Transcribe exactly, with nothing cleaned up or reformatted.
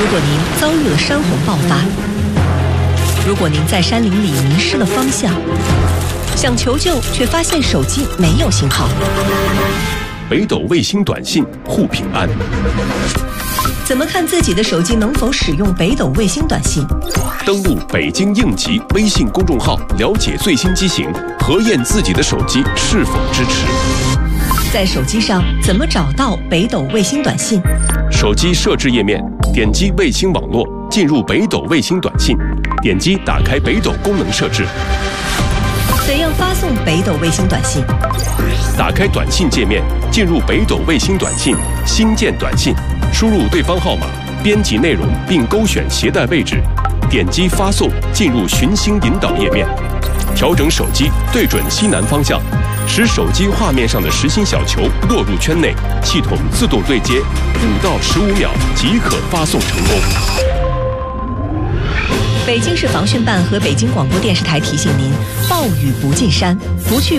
如果您遭遇了山洪爆发，如果您在山林里迷失了方向，想求救却发现手机没有信号， 北斗卫星短信护平安。 怎么看自己的手机能否使用北斗卫星短信？ 登录北京应急微信公众号，了解最新机型，核验自己的手机是否支持。 在手机上怎么找到北斗卫星短信？ 手机设置页面，点击卫星网络，进入北斗卫星短信，点击打开北斗功能设置。 怎样发送北斗卫星短信？ 打开短信界面，进入北斗卫星短信，新建短信，输入对方号码，编辑内容并勾选携带位置，点击发送，进入寻星引导页面，调整手机对准西南方向，使手机画面上的实心小球落入圈内，系统自动对接，五到十五秒即可发送成功。 北京市防汛办和北京广播电视台提醒您：暴雨不进山，不去